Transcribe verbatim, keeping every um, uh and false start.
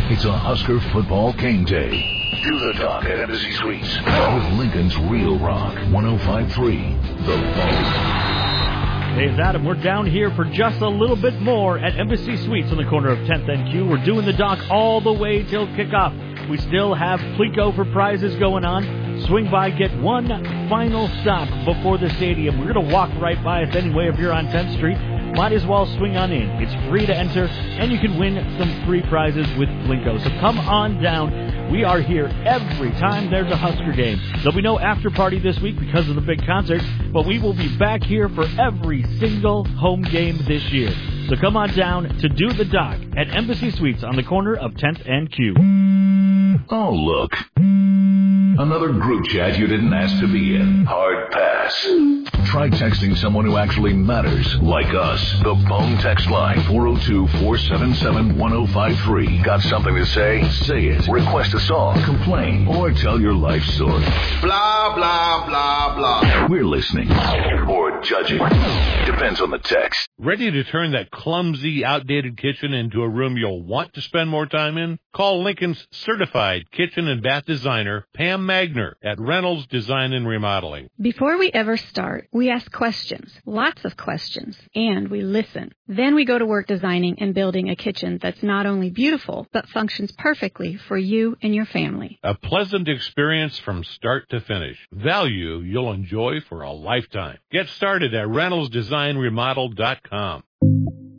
It's a Husker football game day. Do the Doc at Embassy Suites with Lincoln's Real Rock one oh five point three, The Bone. Hey, it's Adam. We're down here for just a little bit more at Embassy Suites on the corner of tenth and Q. We're doing the Doc all the way till kickoff. We still have Plinko for prizes going on. Swing by, get one final stop before the stadium. We're going to walk right by us anyway if you're on tenth Street. Might as well swing on in. It's free to enter, and you can win some free prizes with Plinko. So come on down. We are here every time there's a Husker game. There'll be no after party this week because of the big concert, but we will be back here for every single home game this year. So come on down to do the Doc at Embassy Suites on the corner of tenth and Q. Oh, look. Another group chat you didn't ask to be in. Hard pass. Try texting someone who actually matters, like us. The Bone text line, four oh two, four seven seven, one oh five three. Got something to say? Say it. Request a song, complain, or tell your life story. Blah, blah, blah, blah. We're listening. Or judging. Depends on the text. Ready to turn that clumsy, outdated kitchen into a room you'll want to spend more time in? Call Lincoln's certified kitchen and bath designer, Pam Magner, at Reynolds Design and Remodeling. Before we ever start, we ask questions, lots of questions, and we listen. Then we go to work designing and building a kitchen that's not only beautiful, but functions perfectly for you and your family. A pleasant experience from start to finish. Value you'll enjoy for a lifetime. Get started at Reynolds Design Remodel dot com.